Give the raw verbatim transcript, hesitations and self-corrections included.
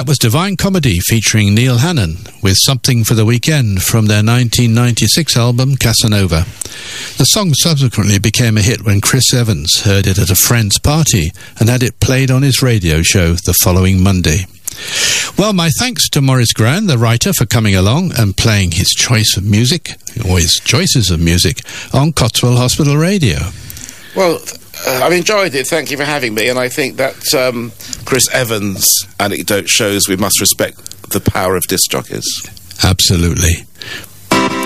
that was Divine Comedy featuring Neil Hannon with Something for the Weekend from their nineteen ninety-six album Casanova. The song subsequently became a hit when Chris Evans heard it at a friend's party and had it played on his radio show the following Monday. Well, my thanks to Maurice Gran, the writer, for coming along and playing his choice of music, or his choices of music, on Cotswold Hospital Radio. Well, uh, I've enjoyed it. Thank you for having me. And I think that um, Chris Evans' anecdote shows we must respect the power of disc jockeys. Absolutely.